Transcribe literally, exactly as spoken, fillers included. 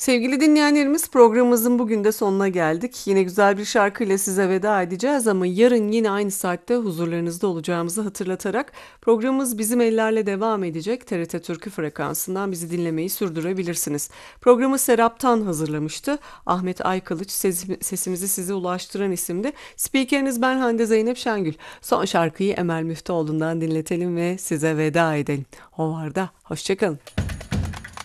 Sevgili dinleyenlerimiz programımızın bugün de sonuna geldik. Yine güzel bir şarkıyla size veda edeceğiz ama yarın yine aynı saatte huzurlarınızda olacağımızı hatırlatarak programımız Bizim Ellerle devam edecek. T R T Türkü frekansından bizi dinlemeyi sürdürebilirsiniz. Programı Serap'tan hazırlamıştı. Ahmet Aykılıç sesi- sesimizi size ulaştıran isimdi. Spikeriniz ben Hande Zeynep Şengül. Son şarkıyı Emel Müftüoğlu'ndan dinletelim ve size veda edelim. Hovarda, hoşçakalın.